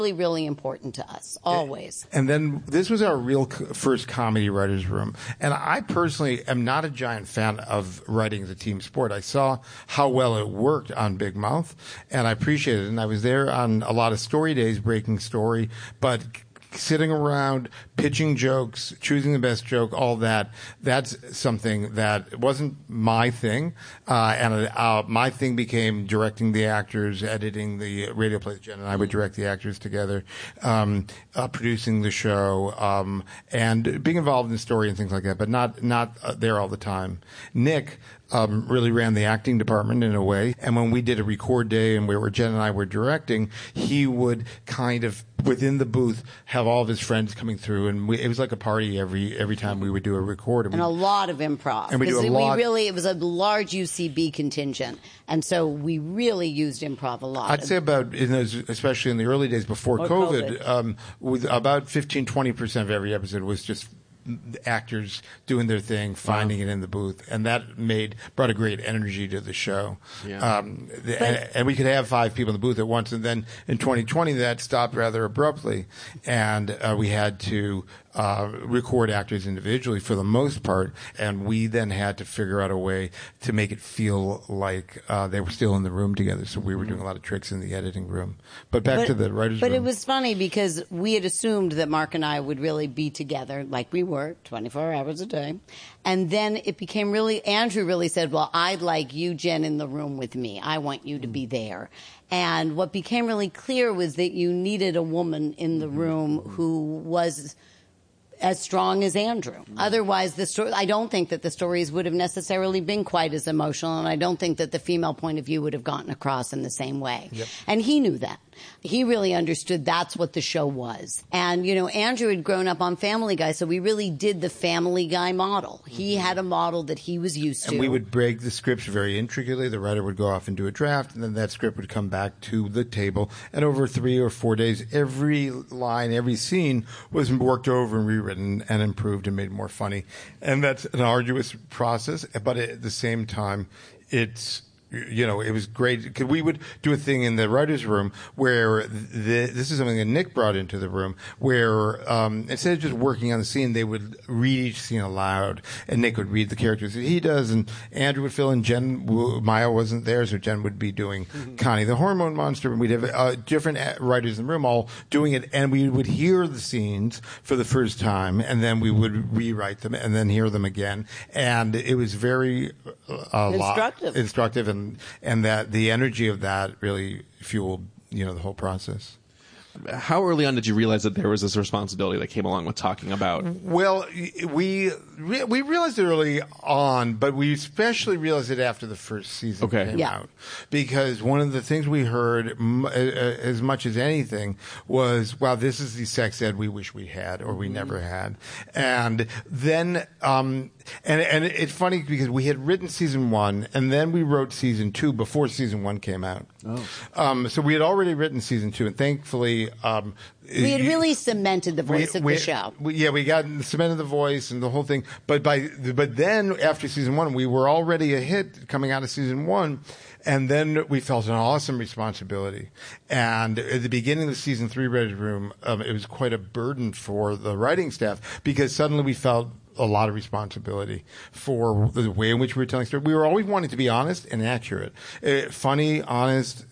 really, really important to us, always. And then this was our real first comedy writers' room. And I personally am not a giant fan of writing as a team sport. I saw how well it worked on Big Mouth, and I appreciated it. And I was there on a lot of story days, breaking story, but sitting around, pitching jokes, choosing the best joke, all that's something that wasn't my thing. My thing became directing the actors, editing the radio plays. Jen and I would direct the actors together, producing the show, and being involved in the story and things like that, but not there all the time. Nick really ran the acting department in a way. And when we did a record day and where Jen and I were directing, he would kind of, within the booth, have all of his friends coming through, and it was like a party every time we would do a record. And a lot of improv. And we do a lot. It was a large UCB contingent, and so we really used improv a lot. I'd say especially in the early days before COVID. With about 15-20% of every episode was just actors doing their thing, finding it in the booth, and that brought a great energy to the show. Yeah. And we could have 5 people in the booth at once, and then in 2020 that stopped rather abruptly, and we had to record actors individually for the most part, and we then had to figure out a way to make it feel like they were still in the room together. So we were doing a lot of tricks in the editing room. But back to the writers' room. But it was funny because we had assumed that Mark and I would really be together like we were 24 hours a day. And then it became Andrew really said, well, I'd like you, Jen, in the room with me. I want you to be there. And what became really clear was that you needed a woman in the room who was as strong as Andrew. Otherwise, I don't think that the stories would have necessarily been quite as emotional, and I don't think that the female point of view would have gotten across in the same way. Yep. And he knew that. He really understood that's what the show was. And, Andrew had grown up on Family Guy, so we really did the Family Guy model. He had a model that he was used to. And we would break the scripts very intricately. The writer would go off and do a draft, and then that script would come back to the table. And over 3 or 4 days, every line, every scene was worked over and rewritten and improved and made more funny. And that's an arduous process, but at the same time, it was great because we would do a thing in the writer's room where this is something that Nick brought into the room where instead of just working on the scene, they would read each scene aloud, and Nick would read the characters that he does, and Andrew would fill in. Maya wasn't there, so Jen would be doing Connie the Hormone Monster, and we'd have different writers in the room all doing it, and we would hear the scenes for the first time, and then we would rewrite them, and then hear them again, and it was very instructive, and that the energy of that really fueled, the whole process. How early on did you realize that there was this responsibility that came along with talking about? Well, we realized it early on, but we especially realized it after the first season came out. Because one of the things we heard as much as anything was, wow, this is the sex ed we wish we had or we never had. And then and it's funny because we had written season 1 and then we wrote season 2 before season 1 came out. So we had already written season 2, and thankfully we had really cemented the voice of the show. We got cemented the voice and the whole thing. But then after season 1, we were already a hit coming out of season 1. And then we felt an awesome responsibility. And at the beginning of the season 3 writers' room, it was quite a burden for the writing staff because suddenly we felt a lot of responsibility for the way in which we were telling stories. We were always wanting to be honest and accurate, funny, honest,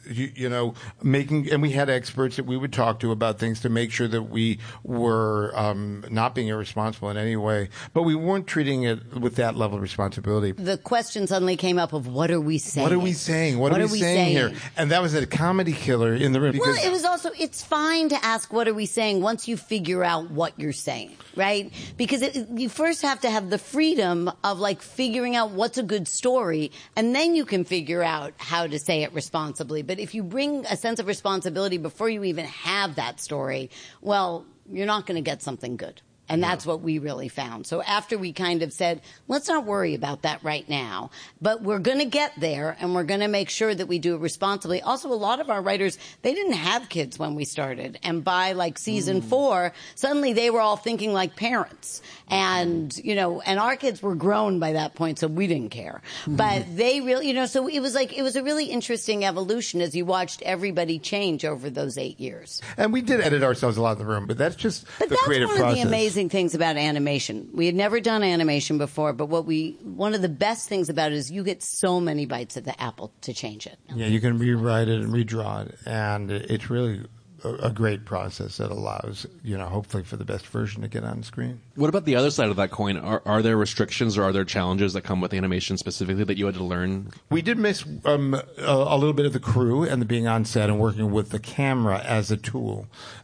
and we had experts that we would talk to about things to make sure that we were not being irresponsible in any way, but we weren't treating it with that level of responsibility. The question suddenly came up of what are we saying? What are we saying? What are we saying here? And that was a comedy killer in the room. Well, it was also, it's fine to ask what are we saying once you figure out what you're saying, right? Because you first have to have the freedom of figuring out what's a good story, and then you can figure out how to say it responsibly. But if you bring a sense of responsibility before you even have that story, well, you're not going to get something good. And that's what we really found. So after we kind of said, let's not worry about that right now, but we're going to get there and we're going to make sure that we do it responsibly. Also, a lot of our writers, they didn't have kids when we started. And by like season 4, suddenly they were all thinking like parents. And, you know, and our kids were grown by that point, so we didn't care. But they really, you know, so it was a really interesting evolution as you watched everybody change over those 8 years. And we did edit ourselves a lot in the room, but that's just the creative process. That's one of the amazing things about animation. We had never done animation before, but one of the best things about it is you get so many bites at the apple to change it. Yeah, you can rewrite it and redraw it, and it's really a great process that allows, you know, hopefully for the best version to get on screen. What about the other side of that coin? Are there restrictions or are there challenges that come with animation specifically that you had to learn? We did miss a little bit of the crew and the being on set and working with the camera as a tool.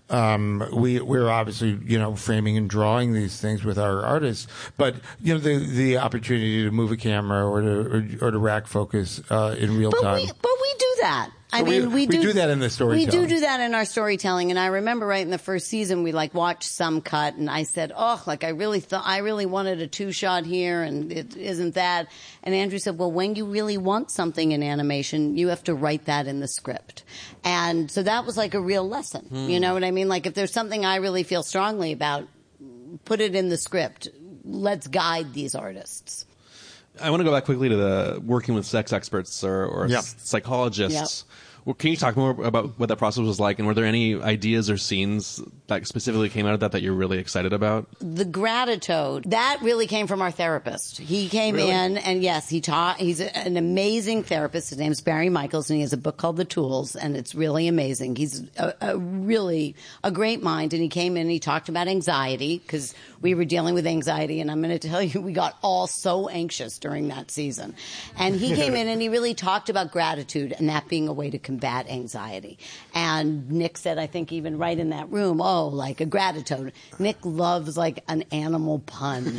We're obviously, you know, framing and drawing these things with our artists, but you know, the opportunity to move a camera or to rack focus in real time. But we do that. I mean, we do that in the storytelling. We do that in our storytelling. And I remember right in the first season, we like watched some cut and I said, oh, like I really wanted a 2-shot here and it isn't that. And Andrew said, well, when you really want something in animation, you have to write that in the script. And so that was like a real lesson. You know what I mean? Like if there's something I really feel strongly about, put it in the script. Let's guide these artists. I want to go back quickly to the working with sex experts or psychologists. Yep. Well, can you talk more about what that process was like, and were there any ideas or scenes that specifically came out of that you're really excited about? The gratitude, that really came from our therapist. He came in, and yes, he taught. He's an amazing therapist. His name's Barry Michaels, and he has a book called The Tools, and it's really amazing. He's really a great mind, and he came in and he talked about anxiety, because we were dealing with anxiety, and I'm going to tell you, we got all so anxious during that season. And he came in and he really talked about gratitude and that being a way to combat anxiety. And Nick said, I think even right in that room, oh, like a gratitude. Nick loves like an animal pun.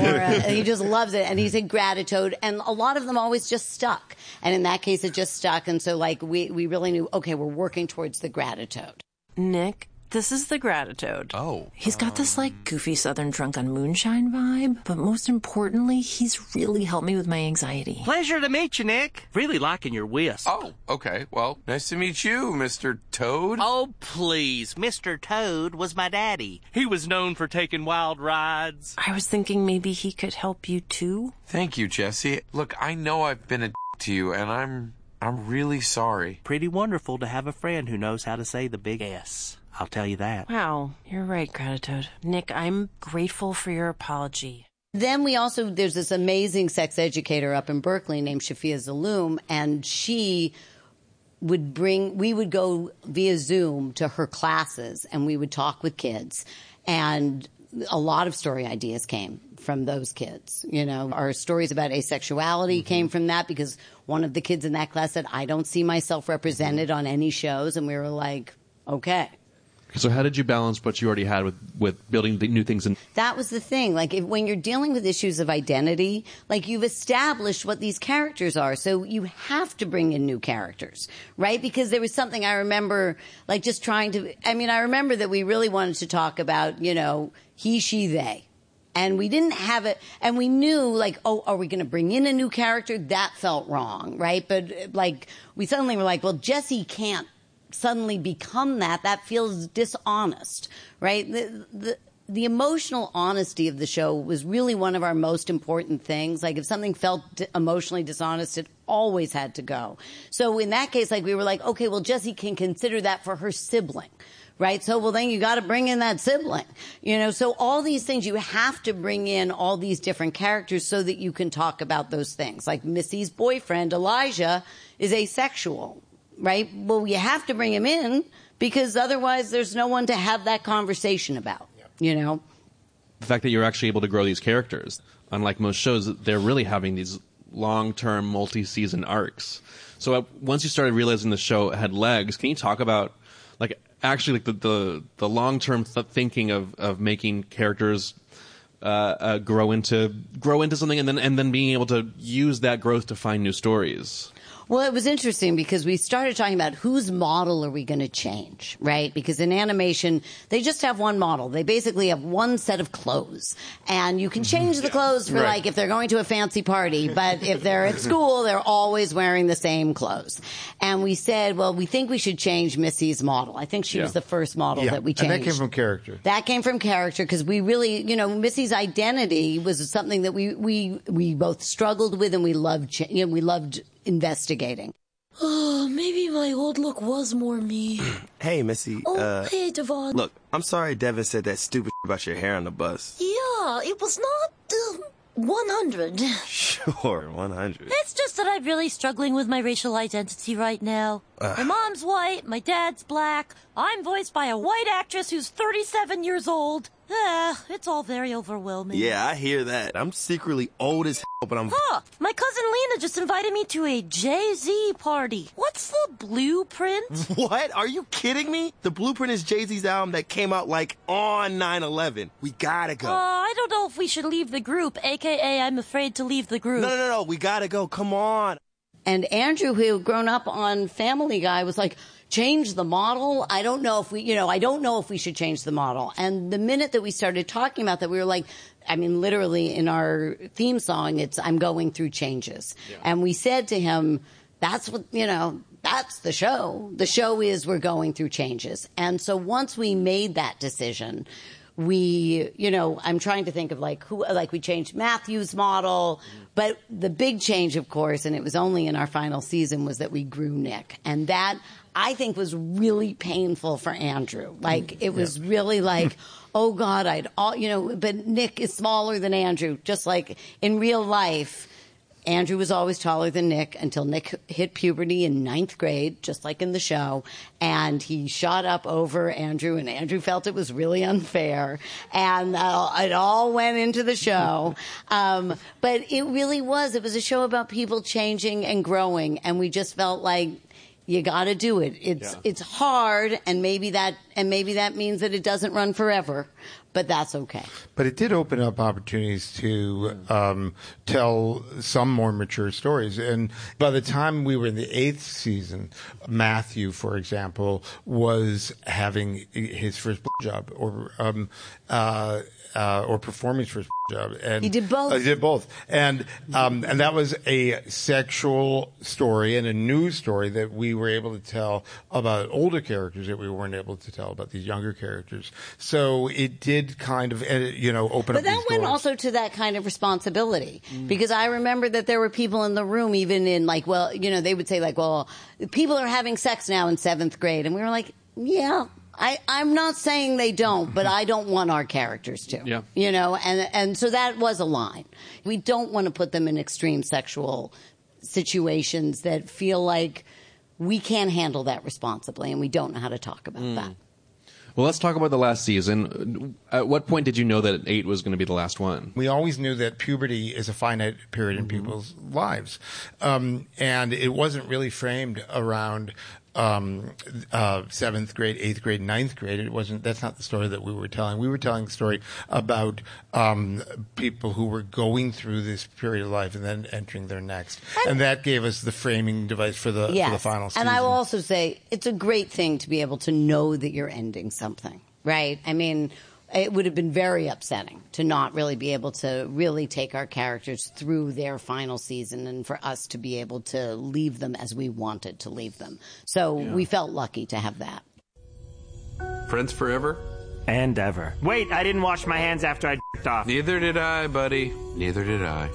He just loves it. And he said gratitude. And a lot of them always just stuck. And in that case, it just stuck. And so like we really knew, okay, we're working towards the gratitude. Nick, this is the gratitude. Oh. He's got this, like, goofy Southern drunk on moonshine vibe, but most importantly, he's really helped me with my anxiety. Pleasure to meet you, Nick. Really liking your wisp. Oh, okay. Well, nice to meet you, Mr. Toad. Oh, please. Mr. Toad was my daddy. He was known for taking wild rides. I was thinking maybe he could help you, too. Thank you, Jesse. Look, I know I've been a to you, and I'm really sorry. Pretty wonderful to have a friend who knows how to say the big S. I'll tell you that. Wow, you're right, gratitude. Nick, I'm grateful for your apology. Then there's this amazing sex educator up in Berkeley named Shafia Zaloom, and we would go via Zoom to her classes and we would talk with kids. And a lot of story ideas came from those kids. You know, our stories about asexuality came from that because one of the kids in that class said, I don't see myself represented on any shows. And we were like, okay. So how did you balance what you already had with building the new things? That was the thing. Like when you're dealing with issues of identity, like you've established what these characters are. So you have to bring in new characters, right? Because there was something I remember, like just I remember that we really wanted to talk about, you know, he, she, they. And we didn't have it, and we knew, like, oh, are we going to bring in a new character? That felt wrong, right? But, like, we suddenly were like, well, Jesse can't suddenly become that. That feels dishonest, right? The emotional honesty of the show was really one of our most important things. Like if something felt emotionally dishonest, it always had to go. So in that case, like we were like, okay, well, Jessie can consider that for her sibling. Right? So, well, then you got to bring in that sibling, you know, so all these things, you have to bring in all these different characters so that you can talk about those things. Like Missy's boyfriend, Elijah, is asexual, right? Well, you have to bring him in because otherwise there's no one to have that conversation about, you know? The fact that you're actually able to grow these characters, unlike most shows, they're really having these long-term multi-season arcs. So once you started realizing the show had legs, can you talk about like actually like the long-term thinking of making characters grow into something and then being able to use that growth to find new stories? Well, it was interesting because we started talking about whose model are we going to change, right? Because in animation, they just have one model. They basically have one set of clothes. And you can change the clothes for like if they're going to a fancy party, but if they're at school, they're always wearing the same clothes. And we said, well, we think we should change Missy's model. I think she was the first model that we changed. And that came from character. That came from character because we really, Missy's identity was something that we both struggled with and we loved, we loved investigating. Oh, maybe my old look was more me. Hey, Missy. Hey, Devon. Look, I'm sorry Devin said that stupid about your hair on the bus. Yeah, it was not 100. Sure, 100. It's just that I'm really struggling with my racial identity right now. My mom's white, my dad's black. I'm voiced by a white actress who's 37 years old. It's all very overwhelming. Yeah, I hear that. I'm secretly old as hell, but I'm... My cousin Lena just invited me to a Jay-Z party. What's the Blueprint? What? Are you kidding me? The Blueprint is Jay-Z's album that came out, on 9/11. We gotta go. I don't know if we should leave the group, a.k.a. I'm afraid to leave the group. No. We gotta go. Come on. And Andrew, who had grown up on Family Guy, was like, change the model. I don't know if we should change the model. And the minute that we started talking about that, we were like, literally in our theme song, it's, I'm going through changes. Yeah. And we said to him, that's what, that's the show. The show is we're going through changes. And so once we made that decision, we, I'm trying to think of we changed Matthew's model, but the big change, of course, and it was only in our final season, was that we grew Nick. And that, I think, was really painful for Andrew. It was really oh God, but Nick is smaller than Andrew. Just like in real life, Andrew was always taller than Nick until Nick hit puberty in 9th grade, just like in the show. And he shot up over Andrew, and Andrew felt it was really unfair. And it all went into the show. But it really was. It was a show about people changing and growing. And we just felt like, you got to do it. It's hard, and maybe that means that it doesn't run forever, but that's okay. But it did open up opportunities to tell some more mature stories. And by the time we were in the 8th season, Matthew, for example, was having his first job or performing his first job. And he did both. He did both. And that was a sexual story and a new story that we were able to tell about older characters that we weren't able to tell about these younger characters. So it did kind of, open up these doors. But that went also to that kind of responsibility. Because I remember that there were people in the room, even in they would say people are having sex now in 7th grade. And we were like, yeah. I'm not saying they don't, but I don't want our characters to. Yeah. And so that was a line. We don't want to put them in extreme sexual situations that feel like we can't handle that responsibly, and we don't know how to talk about that. Well, let's talk about the last season. At what point did you know that 8 was going to be the last one? We always knew that puberty is a finite period in people's lives. And it wasn't really framed around 7th grade, 8th grade, 9th grade. That's not the story that we were telling. We were telling a story about people who were going through this period of life and then entering their next. And that gave us the framing device for the final season. And I will also say it's a great thing to be able to know that you're ending something, right? It would have been very upsetting to not really be able to really take our characters through their final season and for us to be able to leave them as we wanted to leave them. So we felt lucky to have that. Friends forever? And ever. Wait, I didn't wash my hands after I jerked off. Neither did I, buddy. Neither did I.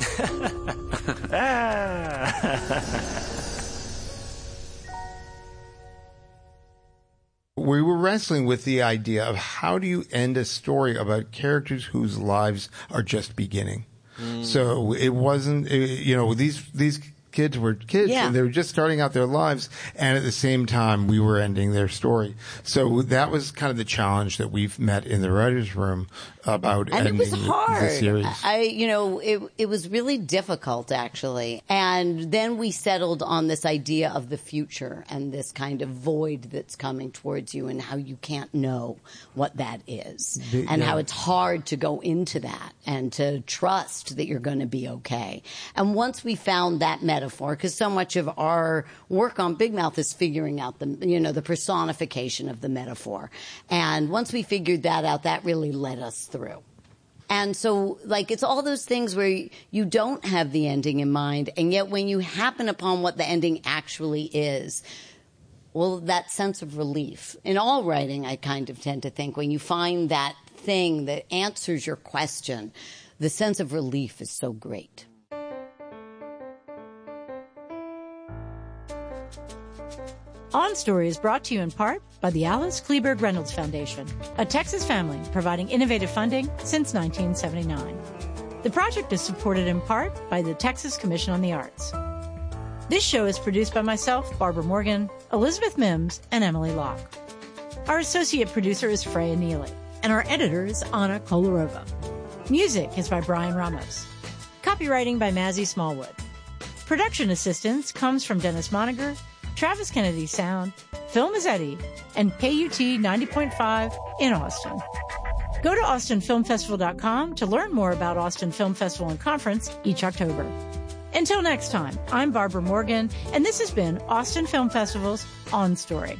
We were wrestling with the idea of how do you end a story about characters whose lives are just beginning. So it wasn't, these kids were kids and they were just starting out their lives, and at the same time we were ending their story. So that was kind of the challenge that we've met in the writers' room about ending the series. It was really difficult, actually. And then we settled on this idea of the future and this kind of void that's coming towards you and how you can't know what that is and how it's hard to go into that and to trust that you're going to be okay. And once we found that metaphor, metaphor, because so much of our work on Big Mouth is figuring out the personification of the metaphor. And once we figured that out, that really led us through. And so, it's all those things where you don't have the ending in mind, and yet when you happen upon what the ending actually is, well, that sense of relief. In all writing, I kind of tend to think when you find that thing that answers your question, the sense of relief is so great. On Story is brought to you in part by the Alice Kleberg Reynolds Foundation, a Texas family providing innovative funding since 1979. The project is supported in part by the Texas Commission on the Arts. This show is produced by myself, Barbara Morgan, Elizabeth Mims, and Emily Locke. Our associate producer is Freya Neely, and our editor is Anna Kolarova. Music is by Brian Ramos. Copywriting by Mazzy Smallwood. Production assistance comes from Dennis Moniger, Travis Kennedy Sound, Phil Mazzetti, and KUT 90.5 in Austin. Go to austinfilmfestival.com to learn more about Austin Film Festival and Conference each October. Until next time, I'm Barbara Morgan, and this has been Austin Film Festival's On Story.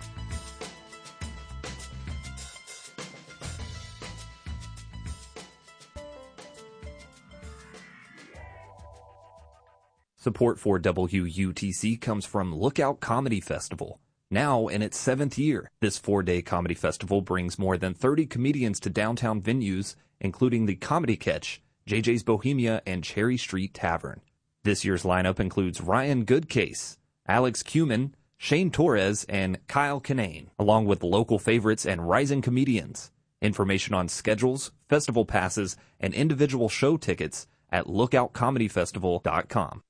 Support for WUTC comes from Lookout Comedy Festival. Now in its 7th year, this 4-day comedy festival brings more than 30 comedians to downtown venues, including the Comedy Catch, JJ's Bohemia, and Cherry Street Tavern. This year's lineup includes Ryan Goodcase, Alex Cuman, Shane Torres, and Kyle Kinane, along with local favorites and rising comedians. Information on schedules, festival passes, and individual show tickets at lookoutcomedyfestival.com.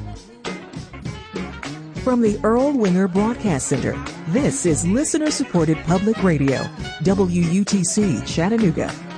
From the Earl Winger Broadcast Center, this is listener-supported public radio, WUTC Chattanooga.